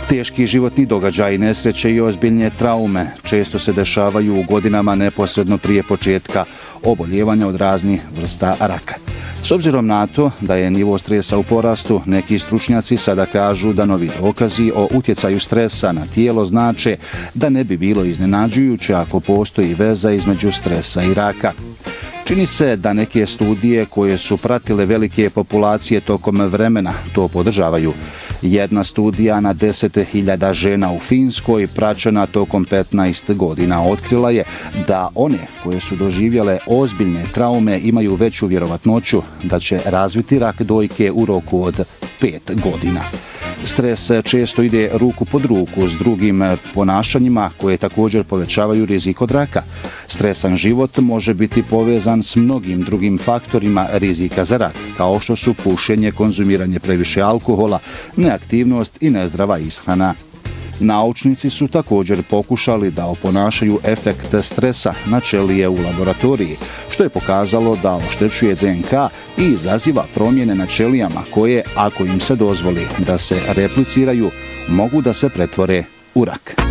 Teški životni događaji, nesreće i ozbiljne traume često se dešavaju u godinama neposredno prije početka oboljevanja od raznih vrsta raka. S obzirom na to da je nivo stresa u porastu, neki stručnjaci sada kažu da novi dokazi o utjecaju stresa na tijelo znače da ne bi bilo iznenađujuće ako postoji veza između stresa i raka. Čini se da neke studije koje su pratile velike populacije tokom vremena to podržavaju. Jedna studija na 10.000 žena u Finskoj praćena tokom 15 godina otkrila je da one koje su doživjele ozbiljne traume imaju veću vjerovatnoću da će razviti rak dojke u roku od 5 godina. Stres često ide ruku pod ruku s drugim ponašanjima koje također povećavaju rizik od raka. Stresan život može biti povezan s mnogim drugim faktorima rizika za rak, kao što su pušenje, konzumiranje previše alkohola, neaktivnost i nezdrava ishrana. Naučnici su također pokušali da oponašaju efekt stresa na ćelije u laboratoriji, što je pokazalo da oštećuje DNK i izaziva promjene na ćelijama koje, ako im se dozvoli da se repliciraju, mogu da se pretvore u rak.